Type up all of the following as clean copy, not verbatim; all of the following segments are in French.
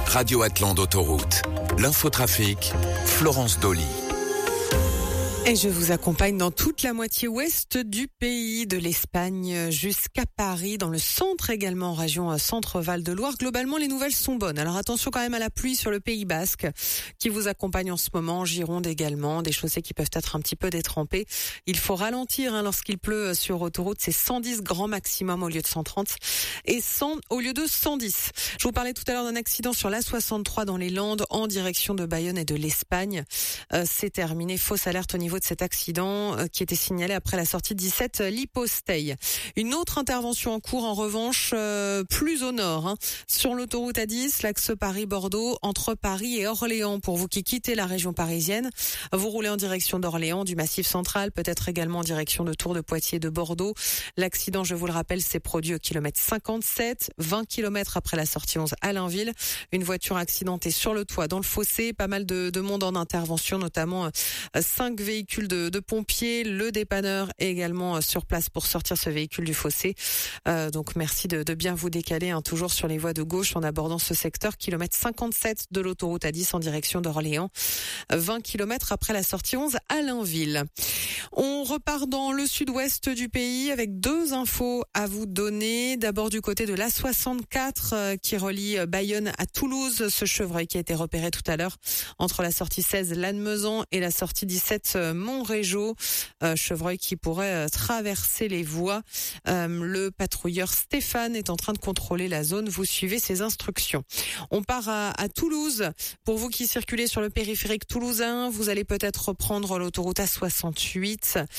Radio Atlan d'Autoroute. L'infotrafic, Florence Dolly. Et je vous accompagne dans toute la moitié ouest du pays, de l'Espagne jusqu'à Paris, dans le centre également, en région Centre-Val de Loire. Globalement, les nouvelles sont bonnes. Alors attention quand même à la pluie sur le Pays Basque qui vous accompagne en ce moment, Gironde également, des chaussées qui peuvent être un petit peu détrempées. Il faut ralentir lorsqu'il pleut sur autoroute, c'est 110 grand maximum au lieu de 130 et 100 au lieu de 110. Je vous parlais tout à l'heure d'un accident sur l'A63 dans les Landes en direction de Bayonne et de l'Espagne. C'est terminé, fausse alerte au niveau de cet accident qui était signalé après la sortie 17 Liposteil. Une autre intervention en cours en revanche plus au nord, sur l'autoroute A10, l'axe Paris-Bordeaux, entre Paris et Orléans. Pour vous qui quittez la région parisienne, vous roulez en direction d'Orléans, du Massif central, peut-être également en direction de Tours de Poitiers, de Bordeaux. L'accident, je vous le rappelle, s'est produit au kilomètre 57, 20 km après la sortie 11 à Blainville. Une voiture accidentée sur le toit dans le fossé, pas mal de monde en intervention, notamment 5 véhicules de pompiers, le dépanneur est également sur place pour sortir ce véhicule du fossé. Donc merci de bien vous décaler, toujours sur les voies de gauche en abordant ce secteur, kilomètre 57 de l'autoroute A10 en direction d'Orléans, 20 km après la sortie 11 à Blainville. On repart dans le sud-ouest du pays avec deux infos à vous donner. D'abord du côté de l'A64 qui relie Bayonne à Toulouse, ce chevreuil qui a été repéré tout à l'heure entre la sortie 16 Lannemezan et la sortie 17 Montrégeau, chevreuil qui pourrait traverser les voies. Le patrouilleur Stéphane est en train de contrôler la zone. Vous suivez ses instructions. On part à Toulouse. Pour vous qui circulez sur le périphérique toulousain, vous allez peut-être reprendre l'autoroute A68.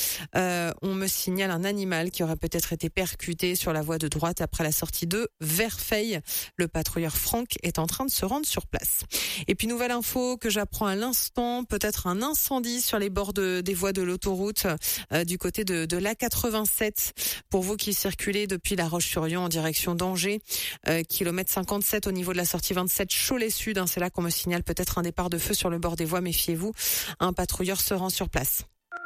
On me signale un animal qui aurait peut-être été percuté sur la voie de droite après la sortie de Verfeil. Le patrouilleur Franck est en train de se rendre sur place. Et puis nouvelle info que j'apprends à l'instant, peut-être un incendie sur les bords des voies de l'autoroute du côté de l'A87. Pour vous qui circulez depuis La Roche-sur-Yon en direction d'Angers, kilomètre 57 au niveau de la sortie 27 Cholet Sud, c'est là qu'on me signale peut-être un départ de feu sur le bord des voies, méfiez-vous. Un patrouilleur se rend sur place.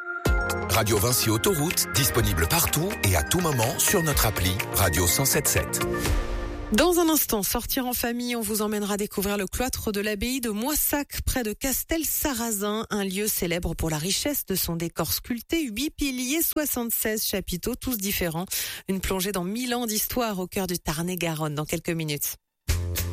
Radio Vinci Autoroute, disponible partout et à tout moment sur notre appli Radio 107.7. Dans un instant, sortir en famille, on vous emmènera découvrir le cloître de l'abbaye de Moissac, près de Castel-Sarrazin, un lieu célèbre pour la richesse de son décor sculpté, 8 piliers, 76 chapiteaux, tous différents. Une plongée dans 1000 ans d'histoire au cœur du Tarn-et-Garonne dans quelques minutes.